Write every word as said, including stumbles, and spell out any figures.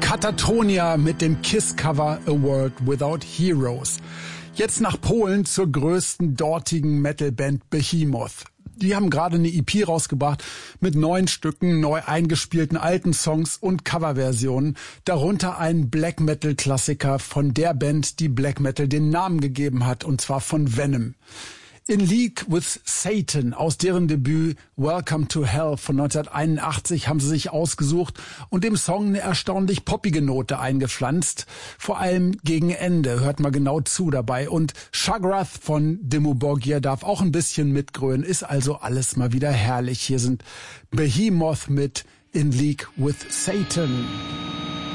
Katatonia mit dem Kiss-Cover A World Without Heroes. Jetzt nach Polen zur größten dortigen Metalband Behemoth. Die haben gerade eine E P rausgebracht mit neun Stücken, neu eingespielten alten Songs und Coverversionen. Darunter ein Black Metal Klassiker von der Band, die Black Metal den Namen gegeben hat, und zwar von Venom. In League with Satan, aus deren Debüt Welcome to Hell von neunzehnhunderteinundachtzig, haben sie sich ausgesucht und dem Song eine erstaunlich poppige Note eingepflanzt. Vor allem gegen Ende, hört mal genau zu dabei. Und Shagrath von Dimmu Borgir darf auch ein bisschen mitgrölen, ist also alles mal wieder herrlich. Hier sind Behemoth mit In League with Satan.